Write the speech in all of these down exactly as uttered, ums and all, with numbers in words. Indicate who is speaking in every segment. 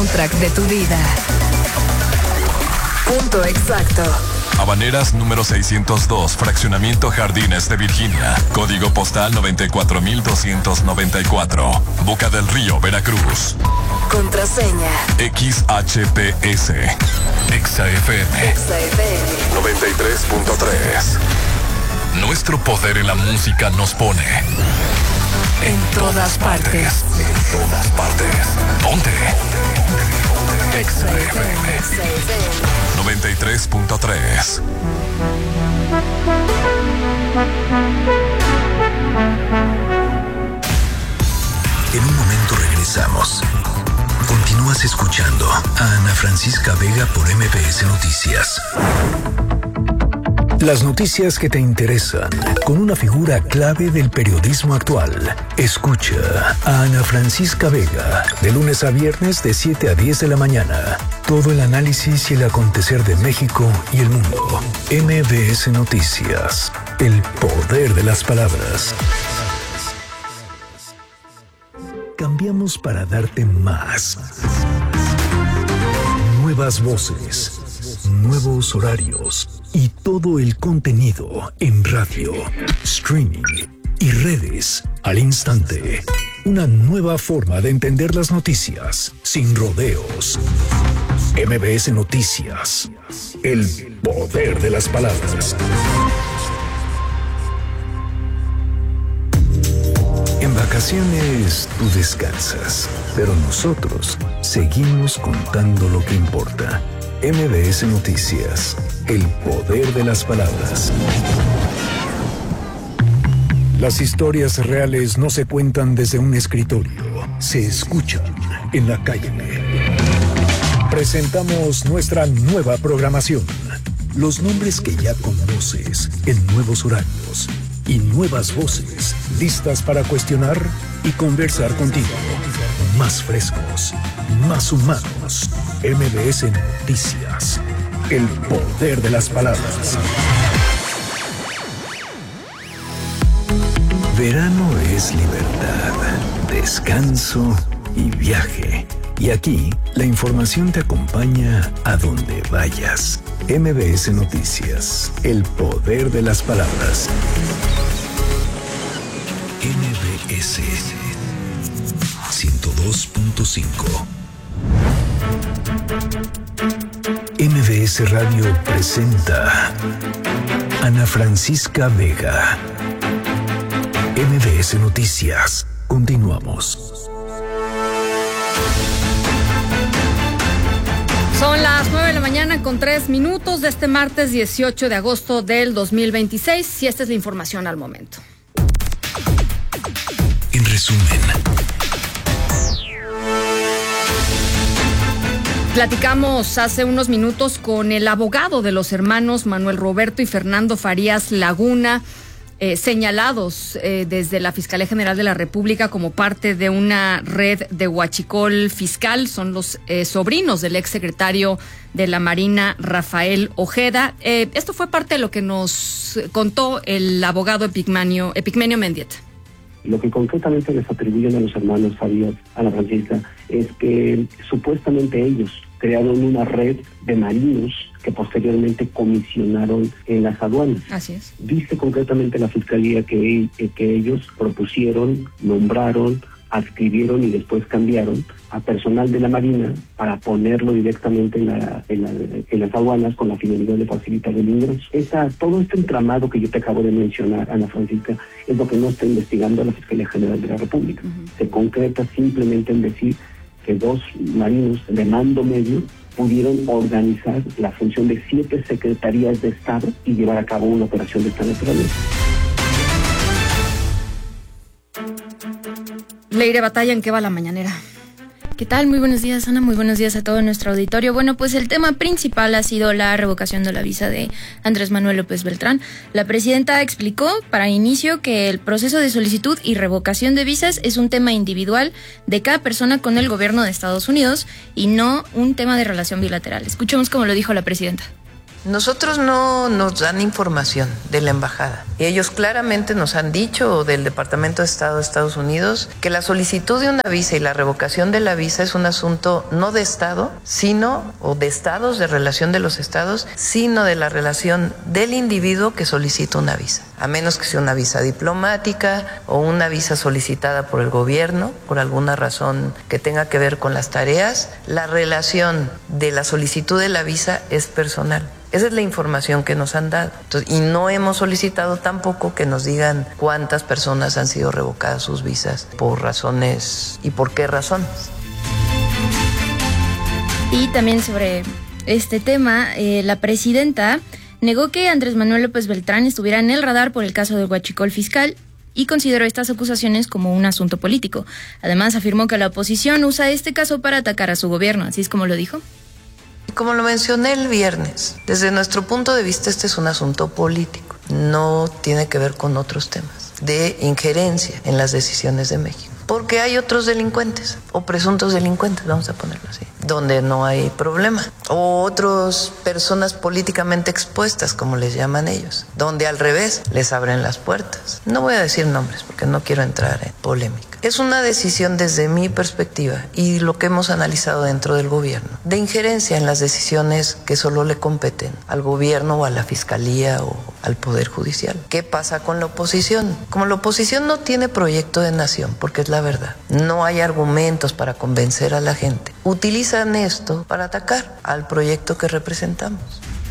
Speaker 1: Track de tu vida. Punto exacto.
Speaker 2: Habaneras número seiscientos dos, Fraccionamiento Jardines de Virginia. Código postal noventa y cuatro mil doscientos noventa y cuatro. Boca del Río, Veracruz.
Speaker 1: Contraseña.
Speaker 2: X H P S. Exa F M.
Speaker 1: Exa F M.
Speaker 2: noventa y tres punto tres. Nuestro poder en la música nos pone
Speaker 1: en todas partes.
Speaker 2: En todas partes. ¿Dónde? Exa F M. noventa y tres punto tres.
Speaker 3: En un momento regresamos. Continúas escuchando a Ana Francisca Vega por M B S Noticias. Las noticias que te interesan, con una figura clave del periodismo actual. Escucha a Ana Francisca Vega, de lunes a viernes de siete a diez de la mañana. Todo el análisis y el acontecer de México y el mundo. M B S Noticias, el poder de las palabras. Cambiamos para darte más. Nuevas voces, nuevos horarios y todo el contenido en radio, streaming y redes al instante. Una nueva forma de entender las noticias sin rodeos. M B S Noticias, el poder de las palabras. En vacaciones tú descansas, pero nosotros seguimos contando lo que importa. M B S Noticias, el poder de las palabras. Las historias reales no se cuentan desde un escritorio, se escuchan en la calle. Presentamos nuestra nueva programación. Los nombres que ya conoces en nuevos horarios y nuevas voces listas para cuestionar y conversar contigo. Más frescos, más humanos. M B S Noticias, el poder de las palabras. Verano es libertad, descanso y viaje. Y aquí, la información te acompaña a donde vayas. M B S Noticias, el poder de las palabras. M B S ciento dos punto cinco. M B S Radio presenta Ana Francisca Vega. M B S Noticias. Continuamos.
Speaker 4: Son las nueve de la mañana con tres minutos de este martes dieciocho de agosto del dos mil veintiséis y esta es la información al momento.
Speaker 3: En resumen.
Speaker 4: Platicamos hace unos minutos con el abogado de los hermanos Manuel Roberto y Fernando Farías Laguna, eh, señalados eh, desde la Fiscalía General de la República como parte de una red de huachicol fiscal. Son los eh, sobrinos del exsecretario de la Marina, Rafael Ojeda. Eh, esto fue parte de lo que nos contó el abogado Epigmenio, Epigmenio Mendieta.
Speaker 5: Lo que concretamente les atribuyen a los hermanos Farías, Ana Francisca, es que supuestamente ellos crearon una red de marinos que posteriormente comisionaron en las aduanas.
Speaker 4: Así es.
Speaker 5: Dice concretamente la Fiscalía que, que ellos propusieron, nombraron, adscribieron y después cambiaron a personal de la Marina para ponerlo directamente en, la, en, la, en las aduanas con la finalidad de facilitar el ingreso. Esa, todo este entramado que yo te acabo de mencionar, Ana Francisca, es lo que no está investigando la Fiscalía General de la República. Uh-huh. Se concreta simplemente en decir que dos marinos de mando medio pudieron organizar la función de siete secretarías de Estado y llevar a cabo una operación de esta naturaleza.
Speaker 4: Leire Batalla, ¿en qué va la mañanera?
Speaker 6: ¿Qué tal? Muy buenos días, Ana. Muy buenos días a todo nuestro auditorio. Bueno, pues el tema principal ha sido la revocación de la visa de Andrés Manuel López Beltrán. La presidenta explicó para inicio que el proceso de solicitud y revocación de visas es un tema individual de cada persona con el gobierno de Estados Unidos y no un tema de relación bilateral. Escuchemos cómo lo dijo la presidenta.
Speaker 7: Nosotros no nos dan información de la embajada. Y ellos claramente nos han dicho, del Departamento de Estado de Estados Unidos, que la solicitud de una visa y la revocación de la visa es un asunto no de Estado, sino, o de estados, de relación de los estados, sino de la relación del individuo que solicita una visa. A menos que sea una visa diplomática o una visa solicitada por el gobierno, por alguna razón que tenga que ver con las tareas, la relación de la solicitud de la visa es personal. Esa es la información que nos han dado. Entonces, y no hemos solicitado tampoco que nos digan cuántas personas han sido revocadas sus visas, por razones y por qué razones.
Speaker 6: Y también sobre este tema, eh, la presidenta negó que Andrés Manuel López Beltrán estuviera en el radar por el caso del huachicol fiscal y consideró estas acusaciones como un asunto político. Además, afirmó que la oposición usa este caso para atacar a su gobierno, así es como lo dijo.
Speaker 7: Como lo mencioné el viernes, desde nuestro punto de vista este es un asunto político, no tiene que ver con otros temas de injerencia en las decisiones de México. Porque hay otros delincuentes, o presuntos delincuentes, vamos a ponerlo así, donde no hay problema. O otras personas políticamente expuestas, como les llaman ellos, donde al revés les abren las puertas. No voy a decir nombres porque no quiero entrar en polémica. Es una decisión desde mi perspectiva y lo que hemos analizado dentro del gobierno, de injerencia en las decisiones que solo le competen al gobierno o a la fiscalía o al Poder Judicial. ¿Qué pasa con la oposición? Como la oposición no tiene proyecto de nación, porque es la verdad, no hay argumentos para convencer a la gente, utilizan esto para atacar al proyecto que representamos.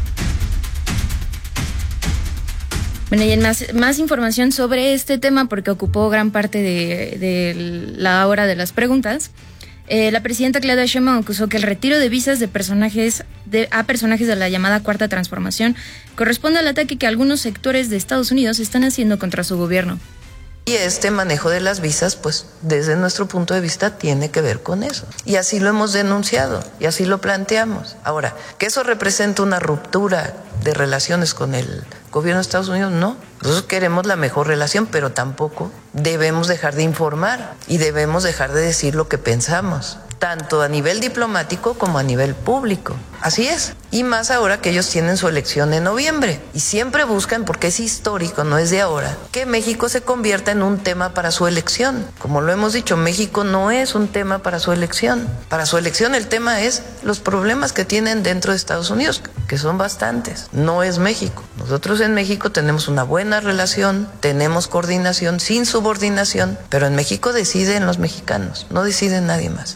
Speaker 6: Bueno, y en más, más información sobre este tema, porque ocupó gran parte de, de la hora de las preguntas, eh, la presidenta Claudia Sheinbaum acusó que el retiro de visas de personajes de, a personajes de la llamada Cuarta Transformación corresponde al ataque que algunos sectores de Estados Unidos están haciendo contra su gobierno.
Speaker 7: Y este manejo de las visas, pues desde nuestro punto de vista tiene que ver con eso. Y así lo hemos denunciado y así lo planteamos. Ahora, que eso representa una ruptura de relaciones con el gobierno de Estados Unidos, no. Nosotros queremos la mejor relación, pero tampoco debemos dejar de informar y debemos dejar de decir lo que pensamos, tanto a nivel diplomático como a nivel público. Así es. Y más ahora que ellos tienen su elección en noviembre. Y siempre buscan, porque es histórico, no es de ahora, que México se convierta en un tema para su elección. Como lo hemos dicho, México no es un tema para su elección. Para su elección el tema es los problemas que tienen dentro de Estados Unidos, que son bastantes. No es México. Nosotros en México tenemos una buena relación, tenemos coordinación sin subordinación, pero en México deciden los mexicanos, no decide nadie más.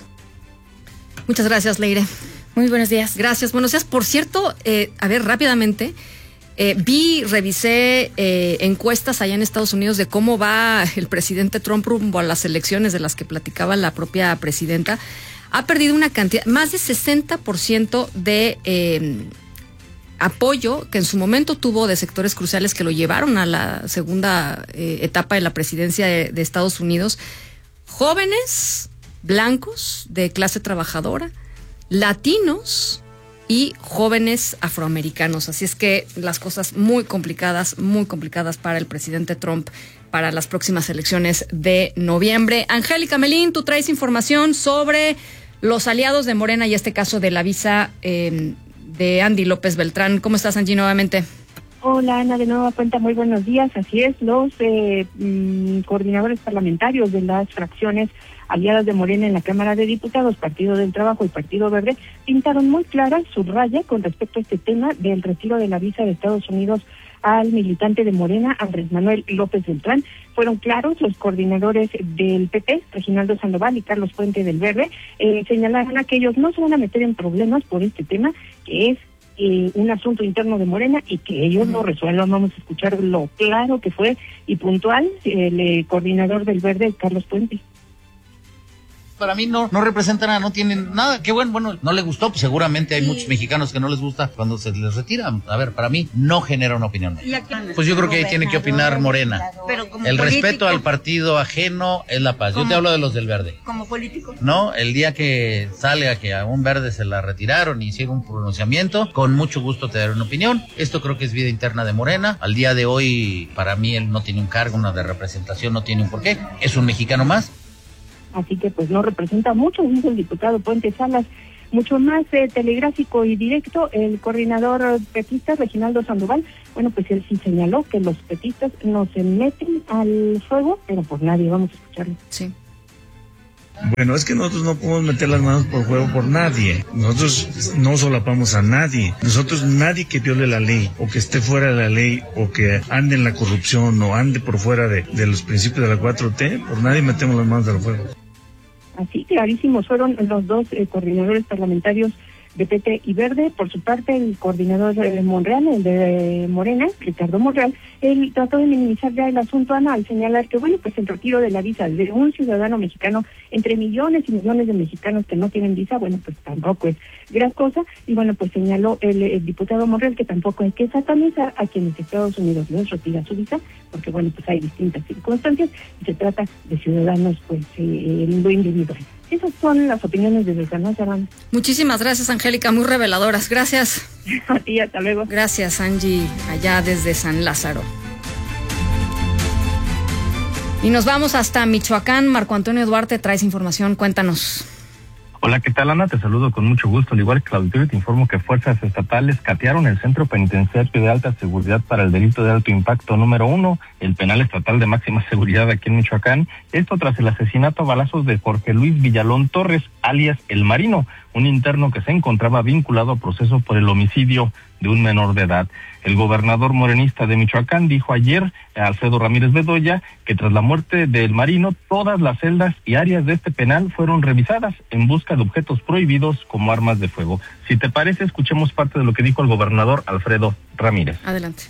Speaker 4: Muchas gracias, Leire.
Speaker 6: Muy buenos días.
Speaker 4: Gracias. Buenos días. Por cierto, eh, a ver, rápidamente, eh, vi, revisé eh, encuestas allá en Estados Unidos de cómo va el presidente Trump rumbo a las elecciones de las que platicaba la propia presidenta. Ha perdido una cantidad, más de sesenta por ciento de eh, apoyo que en su momento tuvo de sectores cruciales que lo llevaron a la segunda eh, etapa de la presidencia de, de Estados Unidos. Jóvenes, blancos, de clase trabajadora, latinos y jóvenes afroamericanos. Así es que las cosas muy complicadas, muy complicadas para el presidente Trump para las próximas elecciones de noviembre. Angélica Melín, tú traes información sobre los aliados de Morena y este caso de la visa eh, de Andy López Beltrán. ¿Cómo estás, Angie, nuevamente?
Speaker 8: Hola, Ana, de nueva cuenta, muy buenos días. Así es, los eh, mm, coordinadores parlamentarios de las fracciones aliadas de Morena en la Cámara de Diputados, Partido del Trabajo y Partido Verde, pintaron muy clara su raya con respecto a este tema del retiro de la visa de Estados Unidos al militante de Morena, Andrés Manuel López Beltrán. Fueron claros los coordinadores del P T, Reginaldo Sandoval y Carlos Puente del Verde, eh, señalaron a que ellos no se van a meter en problemas por este tema, que es eh, un asunto interno de Morena y que ellos lo resuelvan. Vamos a escuchar lo claro que fue y puntual el eh, coordinador del Verde, Carlos Puente.
Speaker 9: Para mí no no representa nada, no tienen nada. Qué bueno, bueno, no le gustó, pues seguramente hay sí. muchos mexicanos que no les gusta cuando se les retira. A ver, para mí no genera una opinión. Pues yo creo que ahí tiene que opinar Morena. Pero como el político, respeto al partido ajeno es la paz. Yo te hablo de los del Verde. Como político. No, el día que salga que a un Verde se la retiraron y hiciera un pronunciamiento, con mucho gusto te daré una opinión. Esto creo que es vida interna de Morena. Al día de hoy, para mí él no tiene un cargo, una de representación, no tiene un porqué. Es un mexicano más.
Speaker 8: Así que pues no representa mucho, dice el diputado Puente Salas. mucho más eh, telegráfico y directo, el coordinador petista, Reginaldo Sandoval, bueno, pues él sí señaló que los petistas no se meten al fuego, pero por nadie. Vamos a escucharlo.
Speaker 4: Sí.
Speaker 10: Bueno, es que nosotros no podemos meter las manos por fuego por nadie. Nosotros no solapamos a nadie. Nosotros, nadie que viole la ley o que esté fuera de la ley o que ande en la corrupción o ande por fuera de, de los principios de la cuatro T, por nadie metemos las manos al fuego.
Speaker 8: Así, clarísimos fueron los dos eh, coordinadores parlamentarios de P T y Verde. Por su parte, el coordinador de Monreal, el de Morena, Ricardo Monreal, él trató de minimizar ya el asunto, Ana, al señalar que, bueno, pues el retiro de la visa de un ciudadano mexicano entre millones y millones de mexicanos que no tienen visa, bueno, pues tampoco es gran cosa. Y bueno, pues señaló el, el diputado Monreal que tampoco hay que satanizar a quienes Estados Unidos les retira su visa, porque, bueno, pues hay distintas circunstancias y se trata de ciudadanos, pues, eh, en lo individual. Esas son las opiniones desde el canal, Sarán.
Speaker 4: Muchísimas gracias, Angélica, muy reveladoras. Gracias.
Speaker 8: Y hasta luego.
Speaker 4: Gracias, Angie, allá desde San Lázaro. Y nos vamos hasta Michoacán. Marco Antonio Duarte, traes información, cuéntanos.
Speaker 11: Hola, ¿qué tal, Ana? Te saludo con mucho gusto. Al igual que el auditorio, te informo que fuerzas estatales catearon el Centro Penitenciario de Alta Seguridad para el Delito de Alto Impacto número uno, el penal estatal de máxima seguridad aquí en Michoacán. Esto tras el asesinato a balazos de Jorge Luis Villalón Torres, alias El Marino, un interno que se encontraba vinculado a proceso por el homicidio de un menor de edad. El gobernador morenista de Michoacán dijo ayer, Alfredo Ramírez Bedoya, que tras la muerte del Marino, todas las celdas y áreas de este penal fueron revisadas en busca de objetos prohibidos como armas de fuego. Si te parece, escuchemos parte de lo que dijo el gobernador Alfredo Ramírez.
Speaker 4: Adelante.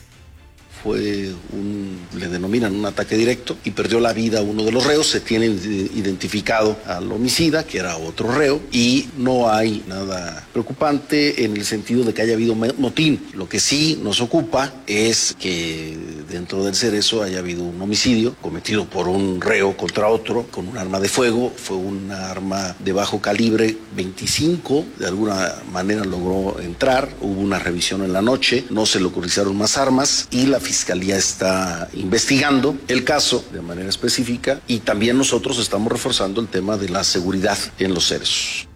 Speaker 12: Fue un, le denominan un ataque directo y perdió la vida uno de los reos. Se tiene identificado al homicida, que era otro reo, y no hay nada preocupante en el sentido de que haya habido motín. Lo que sí nos ocupa es que dentro del cerezo haya habido un homicidio cometido por un reo contra otro con un arma de fuego. Fue una arma de bajo calibre veinticinco, de alguna manera logró entrar. Hubo una revisión en la noche, no se localizaron más armas y la Fiscalía está investigando el caso de manera específica y también nosotros estamos reforzando el tema de la seguridad en los cerezos.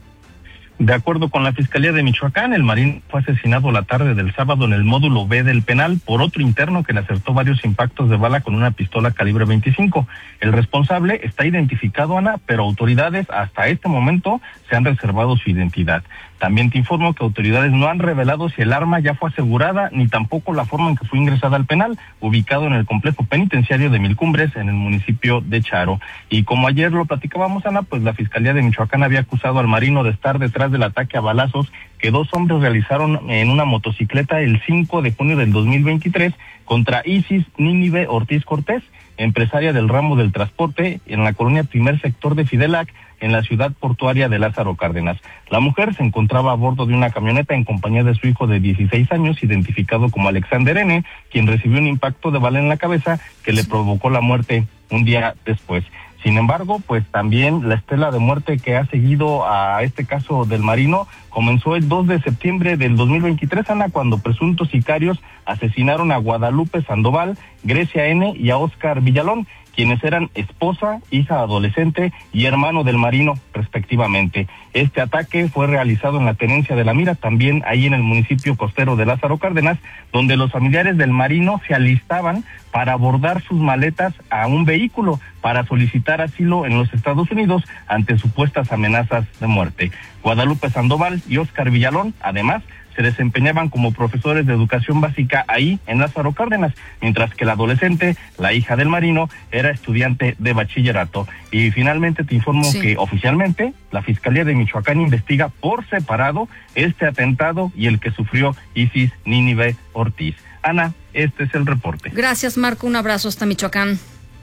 Speaker 11: De acuerdo con la Fiscalía de Michoacán, el Marino fue asesinado la tarde del sábado en el módulo B del penal por otro interno que le acertó varios impactos de bala con una pistola calibre veinticinco. El responsable está identificado, Ana, pero autoridades hasta este momento se han reservado su identidad. También te informo que autoridades no han revelado si el arma ya fue asegurada ni tampoco la forma en que fue ingresada al penal, ubicado en el complejo penitenciario de Mil Cumbres, en el municipio de Charo. Y como ayer lo platicábamos, Ana, pues la Fiscalía de Michoacán había acusado al Marino de estar detrás del ataque a balazos que dos hombres realizaron en una motocicleta el cinco de junio del dos mil veintitrés contra Isis Nínive Ortiz Cortés, empresaria del ramo del transporte en la colonia Primer Sector de Fidelac, en la ciudad portuaria de Lázaro Cárdenas. La mujer se encontraba a bordo de una camioneta en compañía de su hijo de dieciséis años, identificado como Alexander N., quien recibió un impacto de bala en la cabeza que le provocó la muerte un día después. Sin embargo, pues también la estela de muerte que ha seguido a este caso del Marino comenzó el dos de septiembre del dos mil veintitrés, Ana, cuando presuntos sicarios asesinaron a Guadalupe Sandoval, Grecia N. y a Óscar Villalón, quienes eran esposa, hija adolescente y hermano del Marino, respectivamente. Este ataque fue realizado en la tenencia de La Mira, también ahí en el municipio costero de Lázaro Cárdenas, donde los familiares del Marino se alistaban para abordar sus maletas a un vehículo para solicitar asilo en los Estados Unidos ante supuestas amenazas de muerte. Guadalupe Sandoval y Óscar Villalón, además, se desempeñaban como profesores de educación básica ahí en Lázaro Cárdenas, mientras que la adolescente, la hija del Marino, era estudiante de bachillerato. Y finalmente te informo sí. que oficialmente la Fiscalía de Michoacán investiga por separado este atentado y el que sufrió Isis Nínive Ortiz. Ana, este es el reporte.
Speaker 4: Gracias, Marco, un abrazo hasta Michoacán.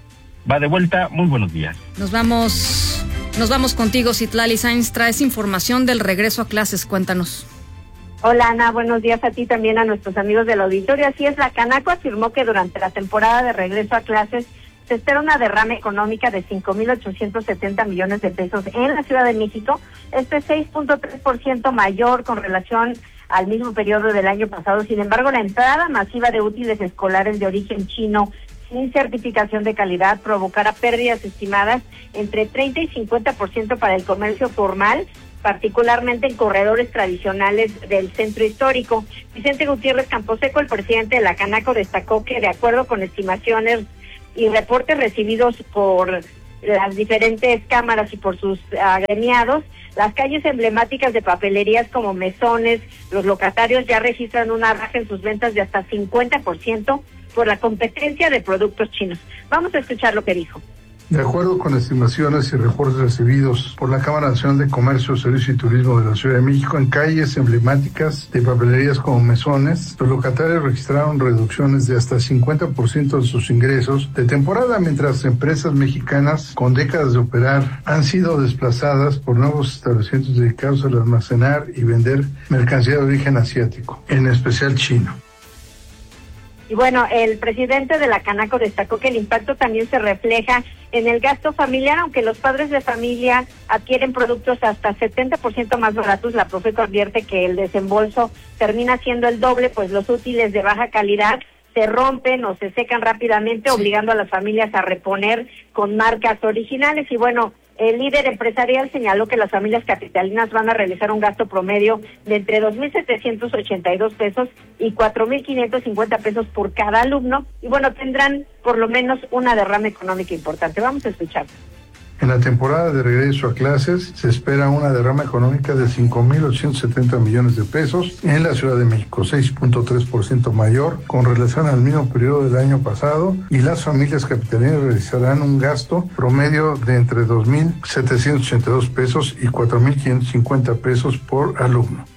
Speaker 11: Va de vuelta, muy buenos días.
Speaker 4: Nos vamos, nos vamos contigo, Citlali Sainz, traes información del regreso a clases, cuéntanos.
Speaker 13: Hola, Ana, buenos días a ti, también a nuestros amigos del auditorio. Así es, la Canaco afirmó que durante la temporada de regreso a clases se espera una derrama económica de cinco mil ochocientos setenta millones de pesos en la Ciudad de México. Este es seis punto tres por ciento mayor con relación al mismo periodo del año pasado. Sin embargo, la entrada masiva de útiles escolares de origen chino sin certificación de calidad provocará pérdidas estimadas entre treinta y cincuenta por ciento para el comercio formal, particularmente en corredores tradicionales del centro histórico. Vicente Gutiérrez Camposeco, el presidente de la Canaco, destacó que de acuerdo con estimaciones y reportes recibidos por las diferentes cámaras y por sus agremiados, las calles emblemáticas de papelerías como Mesones, los locatarios ya registran una baja en sus ventas de hasta cincuenta por ciento por la competencia de productos chinos. Vamos a escuchar lo que dijo.
Speaker 14: De acuerdo con estimaciones y reportes recibidos por la Cámara Nacional de Comercio, Servicio y Turismo de la Ciudad de México, en calles emblemáticas de papelerías como Mesones, los locatarios registraron reducciones de hasta cincuenta por ciento de sus ingresos de temporada, mientras empresas mexicanas con décadas de operar han sido desplazadas por nuevos establecimientos dedicados al almacenar y vender mercancía de origen asiático, en especial chino.
Speaker 13: Y bueno, el presidente de la Canaco destacó que el impacto también se refleja en el gasto familiar, aunque los padres de familia adquieren productos hasta setenta por ciento más baratos. La Profeco advierte que el desembolso termina siendo el doble, pues los útiles de baja calidad se rompen o se secan rápidamente, obligando a las familias a reponer con marcas originales. Y bueno, el líder empresarial señaló que las familias capitalinas van a realizar un gasto promedio de entre dos mil setecientos ochenta y dos pesos y cuatro mil quinientos cincuenta pesos por cada alumno, y bueno, tendrán por lo menos una derrama económica importante. Vamos a escuchar.
Speaker 14: En la temporada de regreso a clases se espera una derrama económica de cinco mil ochocientos setenta millones de pesos en la Ciudad de México, seis punto tres por ciento mayor con relación al mismo periodo del año pasado, y las familias capitalinas realizarán un gasto promedio de entre dos mil setecientos ochenta y dos pesos y cuatro mil quinientos cincuenta pesos por alumno.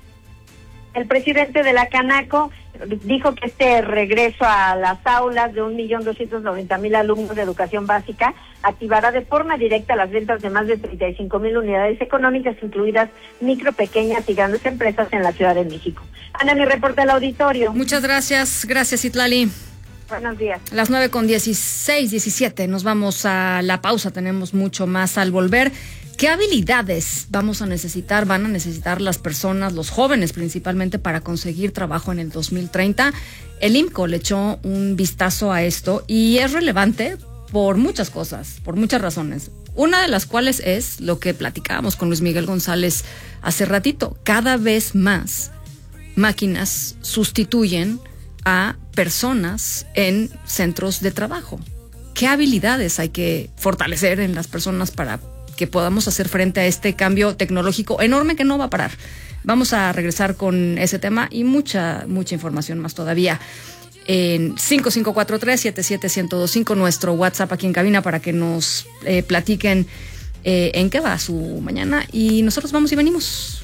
Speaker 13: El presidente de la Canaco dijo que este regreso a las aulas de un millón doscientos noventa mil alumnos de educación básica activará de forma directa las ventas de más de treinta y cinco mil unidades económicas, incluidas micro, pequeñas y grandes empresas en la Ciudad de México. Ana, mi reporte al auditorio.
Speaker 4: Muchas gracias, gracias Citlali.
Speaker 13: Buenos días.
Speaker 4: Las nueve con dieciséis, diecisiete, nos vamos a la pausa, tenemos mucho más al volver. ¿Qué habilidades vamos a necesitar, van a necesitar las personas, los jóvenes principalmente, para conseguir trabajo en el dos mil treinta? El I M C O le echó un vistazo a esto y es relevante por muchas cosas, por muchas razones. Una de las cuales es lo que platicábamos con Luis Miguel González hace ratito. Cada vez más máquinas sustituyen a personas en centros de trabajo. ¿Qué habilidades hay que fortalecer en las personas para que podamos hacer frente a este cambio tecnológico enorme que no va a parar? Vamos a regresar con ese tema y mucha, mucha información más todavía en cinco cinco cuatro tres, siete siete uno cero dos cinco, nuestro WhatsApp aquí en cabina, para que nos eh, platiquen eh, en qué va su mañana, y nosotros vamos y venimos.